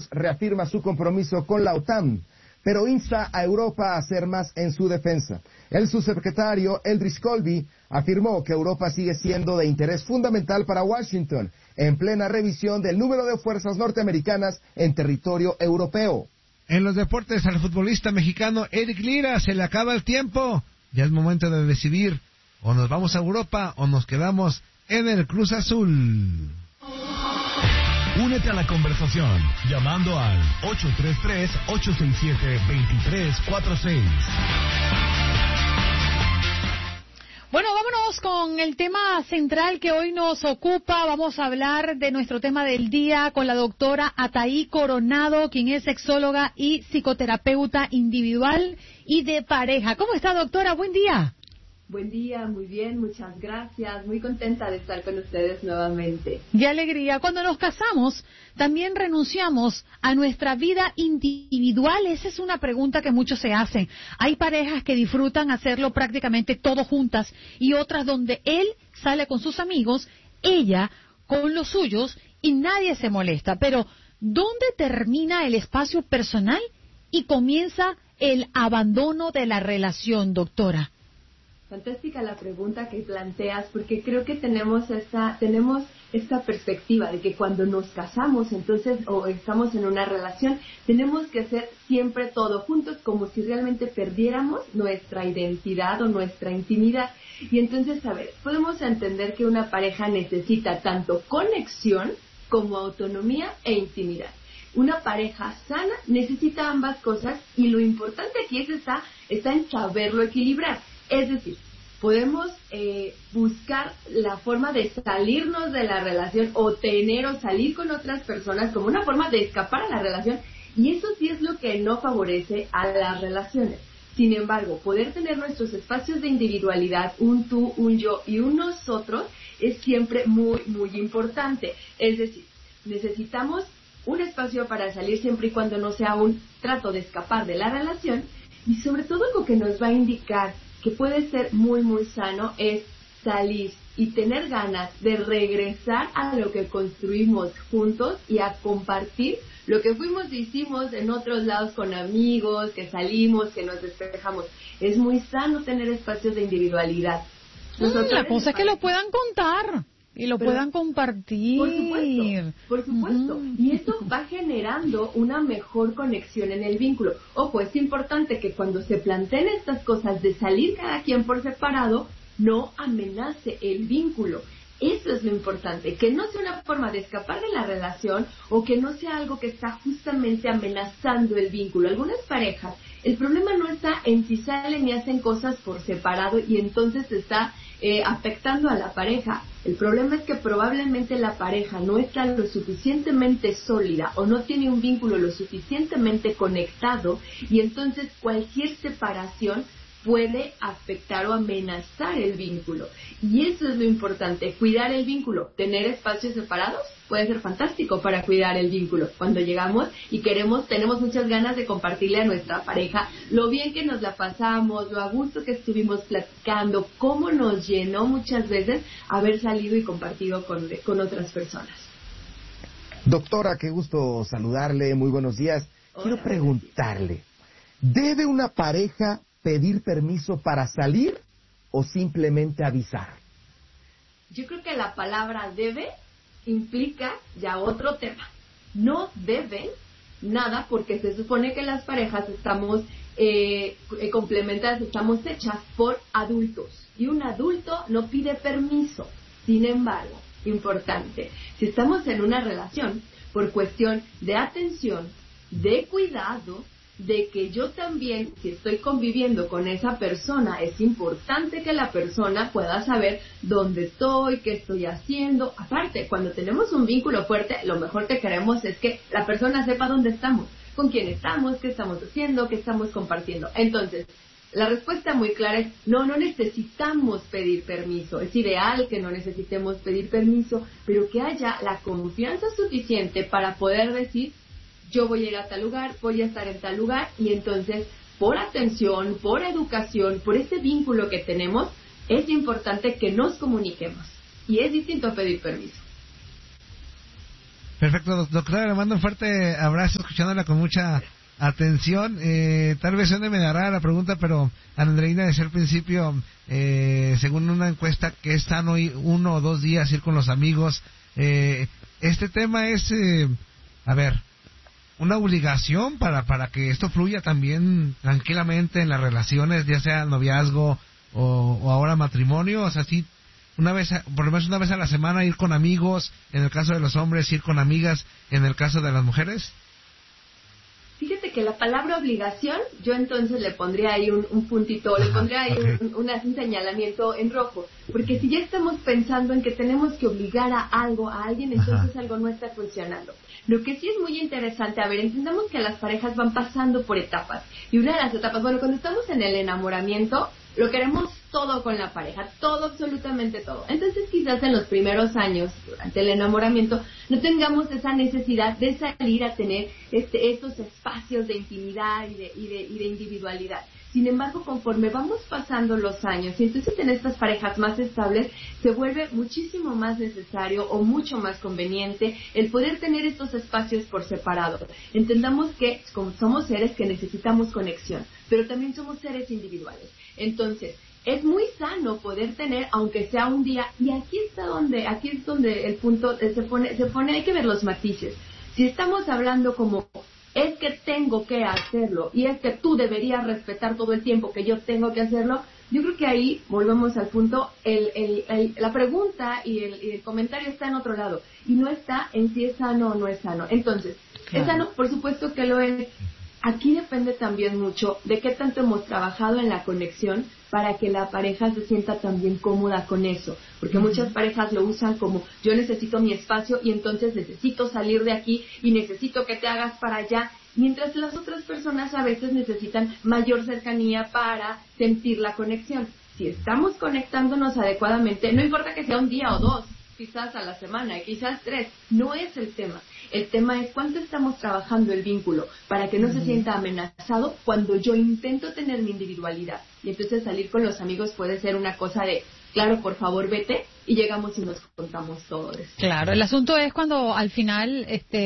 reafirma su compromiso con la OTAN, pero insta a Europa a hacer más en su defensa. El subsecretario Eldridge Colby afirmó que Europa sigue siendo de interés fundamental para Washington, en plena revisión del número de fuerzas norteamericanas en territorio europeo. En los deportes, al futbolista mexicano Eric Lira se le acaba el tiempo. Ya es momento de decidir, o nos vamos a Europa o nos quedamos en el Cruz Azul. Únete a la conversación llamando al 833-867-2346. Bueno, vámonos con el tema central que hoy nos ocupa. Vamos a hablar de nuestro tema del día con la doctora Ataí Coronado, quien es sexóloga y psicoterapeuta individual y de pareja. ¿Cómo está, doctora? Buen día. Buen día, muy bien, muchas gracias. Muy contenta de estar con ustedes nuevamente. ¡Qué alegría! Cuando nos casamos, también renunciamos a nuestra vida individual. Esa es una pregunta que muchos se hacen. Hay parejas que disfrutan hacerlo prácticamente todo juntas y otras donde él sale con sus amigos, ella con los suyos y nadie se molesta. Pero, ¿dónde termina el espacio personal y comienza el abandono de la relación, doctora? Fantástica la pregunta que planteas, porque creo que tenemos esta perspectiva de que cuando nos casamos, entonces, o estamos en una relación, tenemos que hacer siempre todo juntos, como si realmente perdiéramos nuestra identidad o nuestra intimidad. Y entonces, a ver, podemos entender que una pareja necesita tanto conexión como autonomía e intimidad. Una pareja sana necesita ambas cosas y lo importante aquí está en saberlo equilibrar. Es decir, podemos buscar la forma de salirnos de la relación o tener o salir con otras personas como una forma de escapar a la relación, y eso sí es lo que no favorece a las relaciones. Sin embargo, poder tener nuestros espacios de individualidad, un tú, un yo y un nosotros, es siempre muy, muy importante. Es decir, necesitamos un espacio para salir siempre y cuando no sea un trato de escapar de la relación, y sobre todo lo que nos va a indicar que puede ser muy, muy sano es salir y tener ganas de regresar a lo que construimos juntos y a compartir lo que fuimos y hicimos en otros lados con amigos, que salimos, que nos despejamos. Es muy sano tener espacios de individualidad. La cosa es que lo puedan contar y lo puedan compartir. Por supuesto. Y esto va generando una mejor conexión en el vínculo. Ojo, es importante que cuando se planteen estas cosas de salir cada quien por separado, no amenace el vínculo. Eso es lo importante, que no sea una forma de escapar de la relación o que no sea algo que está justamente amenazando el vínculo. Algunas parejas, el problema no está en si salen y hacen cosas por separado y entonces está afectando a la pareja. El problema es que probablemente la pareja no está lo suficientemente sólida o no tiene un vínculo lo suficientemente conectado, y entonces cualquier separación puede afectar o amenazar el vínculo. Y eso es lo importante, cuidar el vínculo. Tener espacios separados puede ser fantástico para cuidar el vínculo. Cuando llegamos y tenemos muchas ganas de compartirle a nuestra pareja lo bien que nos la pasamos, lo a gusto que estuvimos platicando, cómo nos llenó muchas veces haber salido y compartido con otras personas. Doctora, qué gusto saludarle, muy buenos días. Quiero preguntarle, ¿debe una pareja pedir permiso para salir o simplemente avisar? Yo creo que la palabra debe implica ya otro tema. No deben nada porque se supone que las parejas estamos complementadas, estamos hechas por adultos y un adulto no pide permiso. Sin embargo, importante, si estamos en una relación por cuestión de atención, de cuidado, de que yo también, si estoy conviviendo con esa persona, es importante que la persona pueda saber dónde estoy, qué estoy haciendo. Aparte, cuando tenemos un vínculo fuerte, lo mejor que queremos es que la persona sepa dónde estamos, con quién estamos, qué estamos haciendo, qué estamos compartiendo. Entonces, la respuesta muy clara es no necesitamos pedir permiso. Es ideal que no necesitemos pedir permiso, pero que haya la confianza suficiente para poder decir: yo voy a ir a tal lugar, voy a estar en tal lugar, y entonces, por atención, por educación, por ese vínculo que tenemos, es importante que nos comuniquemos. Y es distinto a pedir permiso. Perfecto, doctora, le mando un fuerte abrazo, escuchándola con mucha atención. Tal vez suene medio rara la pregunta, pero Andreina decía al principio, según una encuesta, que es sano ir 1 o 2 días ir con los amigos. Este tema es, una obligación para que esto fluya también tranquilamente en las relaciones, ya sea noviazgo o ahora matrimonio. O sea, sí, por lo menos una vez a la semana ir con amigos, en el caso de los hombres, ir con amigas, en el caso de las mujeres. Fíjate que la palabra obligación, yo entonces le pondría ahí un puntito, le pondría ahí un señalamiento en rojo, porque si ya estamos pensando en que tenemos que obligar a alguien, entonces algo no está funcionando. Lo que sí es muy interesante, entendamos que las parejas van pasando por etapas, y una de las etapas, cuando estamos en el enamoramiento, lo queremos todo con la pareja, todo, absolutamente todo. Entonces quizás en los primeros años, durante el enamoramiento, no tengamos esa necesidad de salir a tener estos espacios de intimidad y de individualidad. Sin embargo, conforme vamos pasando los años, y entonces en estas parejas más estables, se vuelve muchísimo más necesario o mucho más conveniente el poder tener estos espacios por separado. Entendamos que como somos seres que necesitamos conexión, pero también somos seres individuales. Entonces, es muy sano poder tener, aunque sea un día, y aquí es donde el punto se pone, hay que ver los matices. Si estamos hablando como, es que tengo que hacerlo, y es que tú deberías respetar todo el tiempo que yo tengo que hacerlo, yo creo que ahí volvemos al punto, la pregunta y el comentario está en otro lado, y no está en si es sano o no es sano. Entonces, claro, ¿es sano? Por supuesto que lo es. Aquí depende también mucho de qué tanto hemos trabajado en la conexión para que la pareja se sienta también cómoda con eso. Porque muchas parejas lo usan como, yo necesito mi espacio y entonces necesito salir de aquí y necesito que te hagas para allá. Mientras las otras personas a veces necesitan mayor cercanía para sentir la conexión. Si estamos conectándonos adecuadamente, no importa que sea un día o 2, quizás a la semana, quizás 3, no es el tema. El tema es cuánto estamos trabajando el vínculo para que no se sienta amenazado cuando yo intento tener mi individualidad. Y entonces salir con los amigos puede ser una cosa de, claro, por favor, vete, y llegamos y nos contamos todo eso. Claro, el asunto es cuando al final,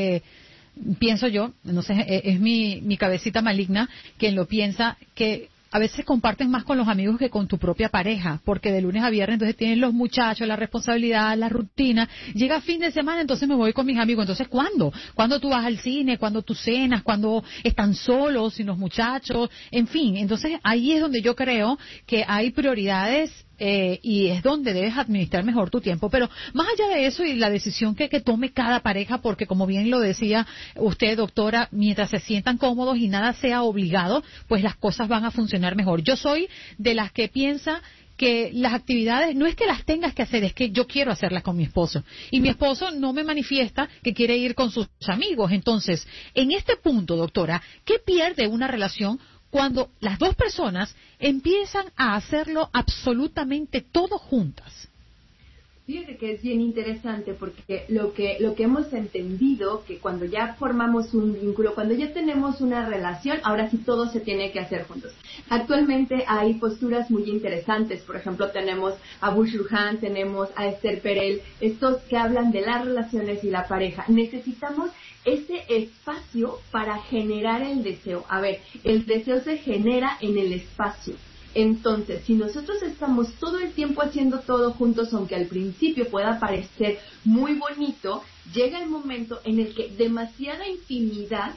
pienso yo, no sé, es mi cabecita maligna quien lo piensa, que a veces comparten más con los amigos que con tu propia pareja, porque de lunes a viernes entonces tienen los muchachos, la responsabilidad, la rutina. Llega fin de semana, entonces me voy con mis amigos. Entonces, ¿cuándo? ¿Cuándo tú vas al cine? ¿Cuándo tú cenas? ¿Cuándo están solos, sin los muchachos? En fin, entonces ahí es donde yo creo que hay prioridades y es donde debes administrar mejor tu tiempo. Pero más allá de eso y la decisión que tome cada pareja, porque como bien lo decía usted, doctora, mientras se sientan cómodos y nada sea obligado, pues las cosas van a funcionar mejor. Yo soy de las que piensa que las actividades no es que las tengas que hacer, es que yo quiero hacerlas con mi esposo. Y mi esposo no me manifiesta que quiere ir con sus amigos. Entonces, en este punto, doctora, ¿qué pierde una relación cuando las dos personas empiezan a hacerlo absolutamente todo juntas? Fíjate que es bien interesante porque lo que hemos entendido, que cuando ya formamos un vínculo, cuando ya tenemos una relación, ahora sí todo se tiene que hacer juntos. Actualmente hay posturas muy interesantes, por ejemplo tenemos a Bush Ruhan, tenemos a Esther Perel, estos que hablan de las relaciones y la pareja. Necesitamos ese espacio para generar el deseo. A ver, el deseo se genera en el espacio. Entonces, si nosotros estamos todo el tiempo haciendo todo juntos, aunque al principio pueda parecer muy bonito, llega el momento en el que demasiada intimidad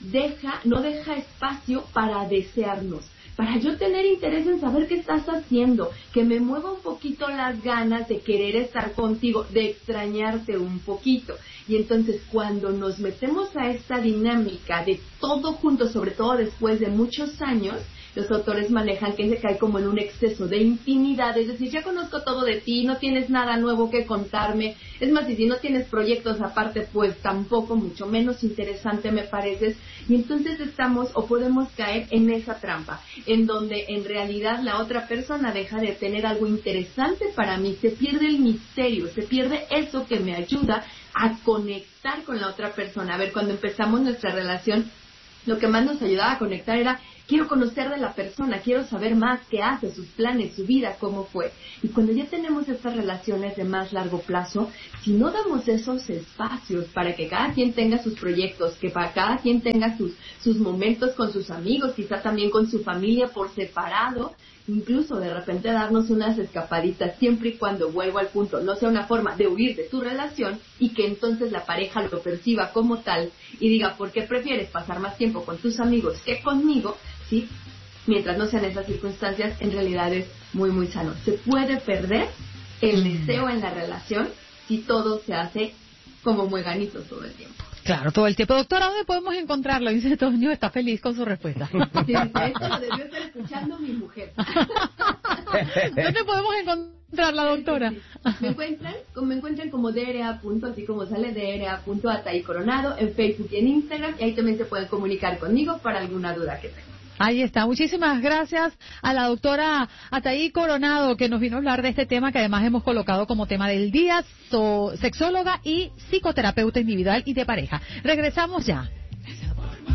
no deja espacio para desearnos. Para yo tener interés en saber qué estás haciendo, que me mueva un poquito las ganas de querer estar contigo, de extrañarte un poquito. Y entonces cuando nos metemos a esta dinámica de todo junto, sobre todo después de muchos años, los autores manejan que se cae como en un exceso de intimidad, es decir, ya conozco todo de ti, no tienes nada nuevo que contarme, es más, y si no tienes proyectos aparte, pues tampoco, mucho menos interesante me pareces, y entonces estamos o podemos caer en esa trampa, en donde en realidad la otra persona deja de tener algo interesante para mí, se pierde el misterio, se pierde eso que me ayuda a conectar con la otra persona. A ver, cuando empezamos nuestra relación, lo que más nos ayudaba a conectar era quiero conocer de la persona, quiero saber más qué hace, sus planes, su vida, cómo fue. Y cuando ya tenemos estas relaciones de más largo plazo, si no damos esos espacios para que cada quien tenga sus proyectos, que para cada quien tenga sus momentos con sus amigos, quizá también con su familia por separado, incluso de repente darnos unas escapaditas, siempre y cuando, vuelvo al punto, no sea una forma de huir de tu relación y que entonces la pareja lo perciba como tal y diga, ¿por qué prefieres pasar más tiempo con tus amigos que conmigo? ¿Sí? Mientras no sean esas circunstancias, en realidad es muy, muy sano. Se puede perder el deseo en la relación si todo se hace como mueganitos todo el tiempo. Claro, todo el tiempo. Doctora, ¿dónde podemos encontrarlo? Dice Toño, está feliz con su respuesta. Sí, esto lo debió estar escuchando mi mujer. ¿Dónde podemos encontrarla, doctora? Me encuentran como DRA. Así como sale DRA.Ataí Coronado en Facebook y en Instagram, y ahí también se pueden comunicar conmigo para alguna duda que tengan. Ahí está. Muchísimas gracias a la doctora Ataí Coronado, que nos vino a hablar de este tema que además hemos colocado como tema del día, sexóloga y psicoterapeuta individual y de pareja. Regresamos ya.